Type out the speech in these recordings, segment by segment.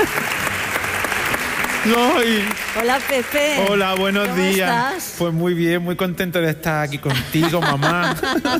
Soy. Hola, Pepe. Hola, buenos ¿Cómo días. estás? Pues muy bien, muy contento de estar aquí contigo, mamá.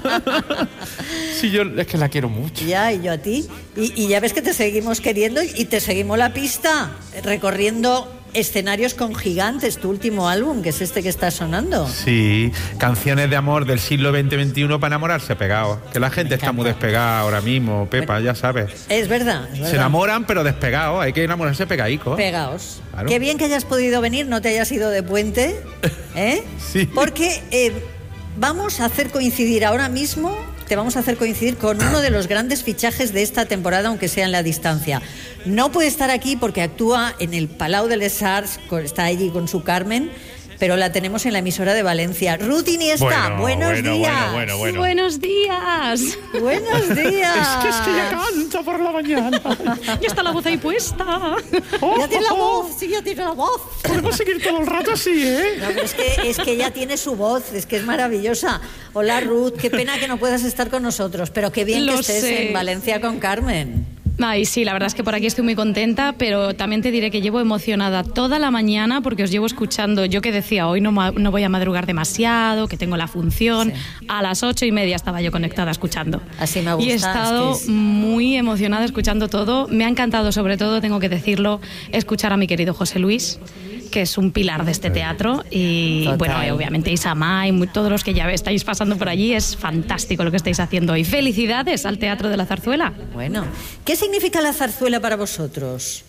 Sí, yo es que la quiero mucho. Ya, y yo a ti. Y ya ves que te seguimos queriendo y te seguimos la pista, recorriendo escenarios con Gigantes, tu último álbum, que es este que está sonando. Sí, canciones de amor del siglo XX-XXI para enamorarse pegados. Que la gente está muy despegada ahora mismo, Pepa, ya sabes. Es verdad, es verdad. Se enamoran, pero despegados. Hay que enamorarse pegadico. Pegaos. Claro. Qué bien que hayas podido venir, no te hayas ido de puente, ¿eh? Sí. Porque vamos a hacer coincidir ahora mismo, te vamos a hacer coincidir con uno de los grandes fichajes de esta temporada, aunque sea en la distancia. No puede estar aquí porque actúa en el Palau de les Arts, está allí con su Carmen, pero la tenemos en la emisora de Valencia. Ruth Iniesta, buenos días. Bueno. Buenos días. Buenos días. Es que ya canta por la mañana. Ya está la voz ahí puesta. Ya tiene la voz, sí, ya tiene la voz. Podemos seguir todo el rato así, ¿eh? No, pero es que ella tiene su voz, es que es maravillosa. Hola, Ruth, qué pena que no puedas estar con nosotros, pero qué bien Lo que estés sé. en Valencia con Carmen. Ay, sí, la verdad es que por aquí estoy muy contenta, pero también te diré que llevo emocionada toda la mañana porque os llevo escuchando. Yo que decía, hoy no voy a madrugar demasiado, que tengo la función. Sí. A las 8:30 estaba yo conectada escuchando. Así me gusta. Y he estado es que muy emocionada escuchando todo. Me ha encantado, sobre todo, tengo que decirlo, escuchar a mi querido José Luis, que es un pilar de este teatro. Y Total. bueno, obviamente Isamá y todos los que ya estáis pasando por allí, es fantástico lo que estáis haciendo. Y felicidades al Teatro de la Zarzuela. Bueno, ¿qué significa la zarzuela para vosotros?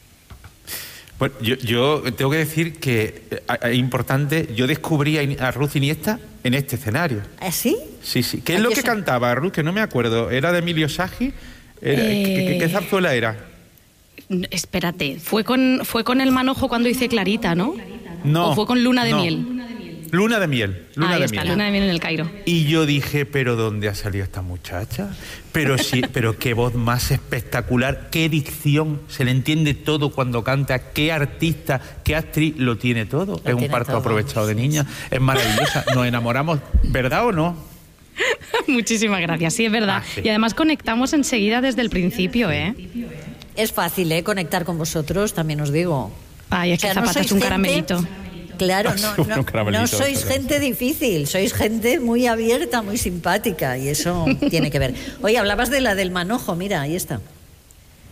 Pues yo tengo que decir que es importante, yo descubrí a Ruth Iniesta en este escenario. ¿Así? Sí. ¿Qué es Ay, lo yo que sé. cantaba Ruth? Que no me acuerdo. ¿Era de Emilio Sagi? ¿Qué zarzuela era? Espérate, fue con El Manojo cuando hice Clarita, ¿no? No. ¿O fue con Luna de no. Miel? Luna de miel. Ahí está, Luna de Miel en el Cairo. Y yo dije, ¿pero dónde ha salido esta muchacha? Pero sí, pero qué voz más espectacular, qué dicción, se le entiende todo cuando canta, qué artista, qué actriz, lo tiene todo. Es un tiene parto todo. aprovechado de niña, es maravillosa. Nos enamoramos, ¿verdad o no? Muchísimas gracias, sí, es verdad. Ah, sí. Y además conectamos enseguida desde el principio, ¿eh? Es fácil, conectar con vosotros, también os digo. Ay, es que O sea, no Zapata es sois un gente- caramelito. Claro, Un caramelito, no sois perdón. gente difícil, sois gente muy abierta, muy simpática, y eso tiene que ver. Oye, hablabas de la del manojo, mira, ahí está.